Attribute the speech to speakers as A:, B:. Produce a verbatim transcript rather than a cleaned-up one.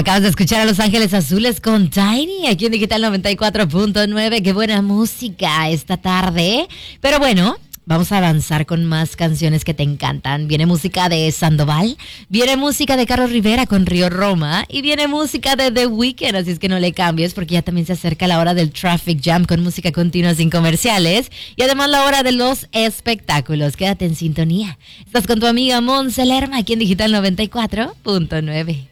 A: Acabas de escuchar a Los Ángeles Azules con Tiny, aquí en Digital noventa y cuatro punto nueve. Qué buena música esta tarde. Pero bueno, vamos a avanzar con más canciones que te encantan. Viene música de Sandoval, viene música de Carlos Rivera con Río Roma y viene música de The Weeknd, así es que no le cambies porque ya también se acerca la hora del Traffic Jam con música continua sin comerciales y además la hora de los espectáculos. Quédate en sintonía. Estás con tu amiga Monse Lerma aquí en Digital noventa y cuatro punto nueve.